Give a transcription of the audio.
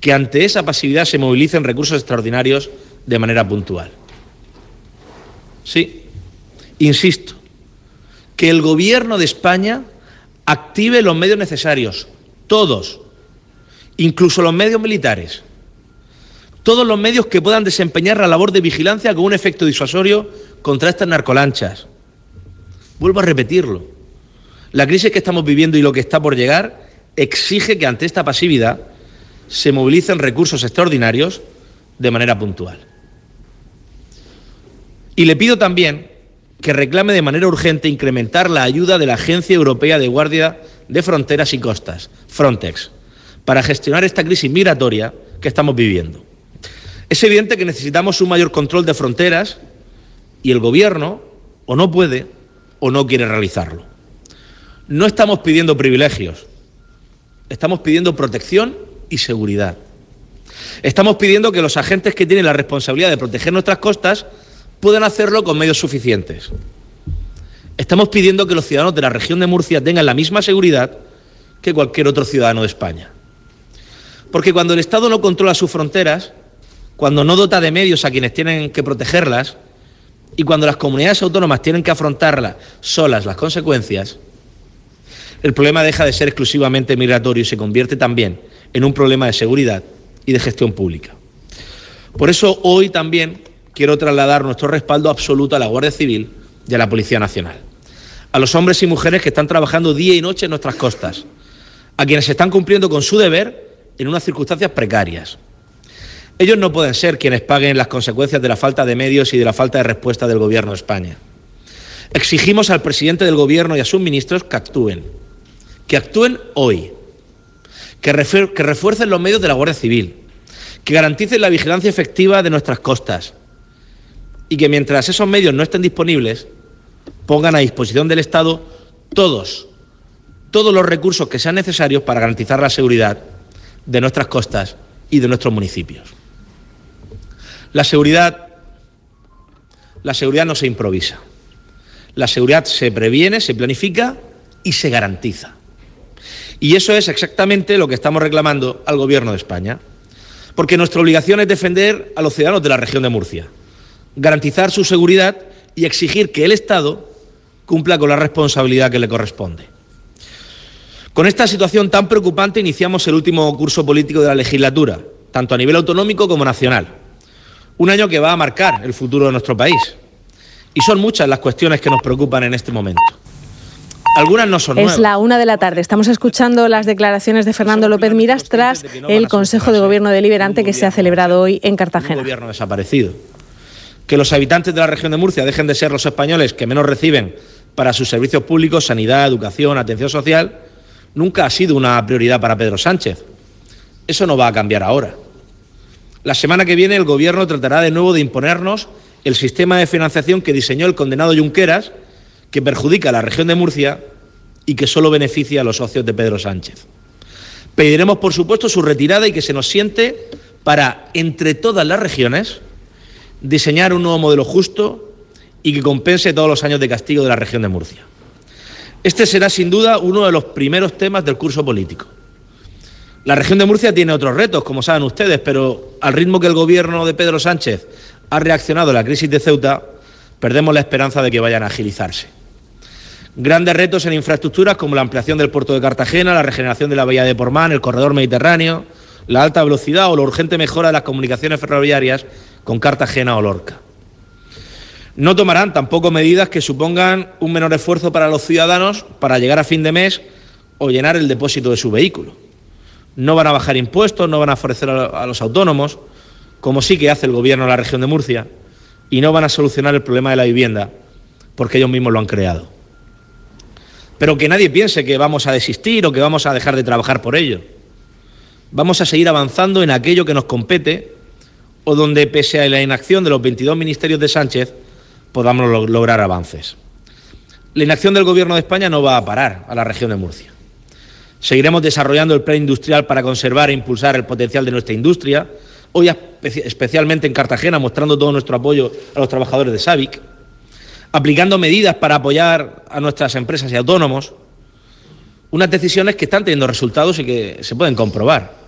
que ante esa pasividad se movilicen recursos extraordinarios de manera puntual. Sí, insisto, que el Gobierno de España active los medios necesarios, todos, incluso los medios militares, todos los medios que puedan desempeñar la labor de vigilancia con un efecto disuasorio contra estas narcolanchas. Vuelvo a repetirlo. La crisis que estamos viviendo y lo que está por llegar exige que ante esta pasividad se movilicen recursos extraordinarios de manera puntual. Y le pido también que reclame de manera urgente incrementar la ayuda de la Agencia Europea de Guardia de Fronteras y Costas, Frontex, para gestionar esta crisis migratoria que estamos viviendo. Es evidente que necesitamos un mayor control de fronteras y el Gobierno o no puede o no quiere realizarlo. No estamos pidiendo privilegios, estamos pidiendo protección y seguridad. Estamos pidiendo que los agentes que tienen la responsabilidad de proteger nuestras costas puedan hacerlo con medios suficientes. Estamos pidiendo que los ciudadanos de la región de Murcia tengan la misma seguridad que cualquier otro ciudadano de España. Porque cuando el Estado no controla sus fronteras, cuando no dota de medios a quienes tienen que protegerlas y cuando las comunidades autónomas tienen que afrontarlas solas las consecuencias, el problema deja de ser exclusivamente migratorio y se convierte también en un problema de seguridad y de gestión pública. Por eso hoy también quiero trasladar nuestro respaldo absoluto a la Guardia Civil y a la Policía Nacional, a los hombres y mujeres que están trabajando día y noche en nuestras costas, a quienes están cumpliendo con su deber en unas circunstancias precarias. Ellos no pueden ser quienes paguen las consecuencias de la falta de medios y de la falta de respuesta del Gobierno de España. Exigimos al presidente del Gobierno y a sus ministros que actúen hoy, que refuercen los medios de la Guardia Civil, que garanticen la vigilancia efectiva de nuestras costas y que mientras esos medios no estén disponibles, pongan a disposición del Estado todos los recursos que sean necesarios para garantizar la seguridad de nuestras costas y de nuestros municipios. La seguridad no se improvisa. La seguridad se previene, se planifica y se garantiza. Y eso es exactamente lo que estamos reclamando al Gobierno de España. Porque nuestra obligación es defender a los ciudadanos de la región de Murcia, garantizar su seguridad y exigir que el Estado cumpla con la responsabilidad que le corresponde. Con esta situación tan preocupante iniciamos el último curso político de la legislatura, tanto a nivel autonómico como nacional. Un año que va a marcar el futuro de nuestro país. Y son muchas las cuestiones que nos preocupan en este momento. Algunas no son nuevas. Es la 1 de la tarde. Estamos escuchando las declaraciones de Fernando López Miras tras el Consejo de Gobierno deliberante que se ha celebrado hoy en Cartagena. Un gobierno desaparecido. Que los habitantes de la región de Murcia dejen de ser los españoles que menos reciben para sus servicios públicos, sanidad, educación, atención social, nunca ha sido una prioridad para Pedro Sánchez. Eso no va a cambiar ahora. La semana que viene el Gobierno tratará de nuevo de imponernos el sistema de financiación que diseñó el condenado Junqueras, que perjudica a la región de Murcia y que solo beneficia a los socios de Pedro Sánchez. Pediremos, por supuesto, su retirada y que se nos siente para, entre todas las regiones, diseñar un nuevo modelo justo y que compense todos los años de castigo de la región de Murcia. Este será, sin duda, uno de los primeros temas del curso político. La región de Murcia tiene otros retos, como saben ustedes, pero al ritmo que el Gobierno de Pedro Sánchez ha reaccionado a la crisis de Ceuta, perdemos la esperanza de que vayan a agilizarse. Grandes retos en infraestructuras como la ampliación del puerto de Cartagena, la regeneración de la bahía de Portmán, el corredor mediterráneo, la alta velocidad o la urgente mejora de las comunicaciones ferroviarias con Cartagena o Lorca. No tomarán tampoco medidas que supongan un menor esfuerzo para los ciudadanos para llegar a fin de mes o llenar el depósito de su vehículo. No van a bajar impuestos, no van a favorecer a los autónomos, como sí que hace el Gobierno de la región de Murcia, y no van a solucionar el problema de la vivienda, porque ellos mismos lo han creado. Pero que nadie piense que vamos a desistir o que vamos a dejar de trabajar por ello. Vamos a seguir avanzando en aquello que nos compete o donde, pese a la inacción de los 22 ministerios de Sánchez, podamos lograr avances. La inacción del Gobierno de España no va a parar a la región de Murcia. Seguiremos desarrollando el plan industrial para conservar e impulsar el potencial de nuestra industria, hoy especialmente en Cartagena, mostrando todo nuestro apoyo a los trabajadores de SABIC, aplicando medidas para apoyar a nuestras empresas y autónomos, unas decisiones que están teniendo resultados y que se pueden comprobar.